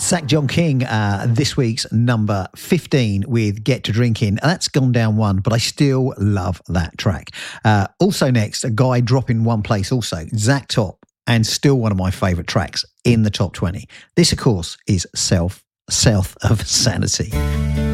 Zach John King, this week's number 15 with Get to Drinking. That's gone down one, but I still love that track. Also next, a guy dropping one place also, Zach Top, and still one of my favourite tracks in the top 20. This, of course, is South of Sanity.